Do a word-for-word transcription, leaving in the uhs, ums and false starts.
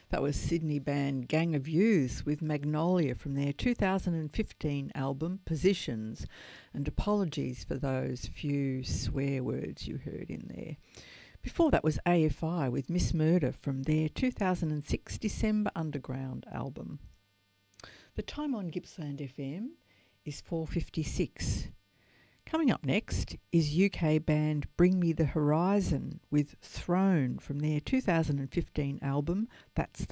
That was Sydney band Gang of Youths with Magnolia from their two thousand fifteen album Positions, and apologies for those few swear words you heard in there. Before that was A F I with Miss Murder from their two thousand six December Underground album. The time on Gippsland F M is four fifty-six. Coming up next is U K band Bring Me the Horizon with Throne from their two thousand fifteen album That's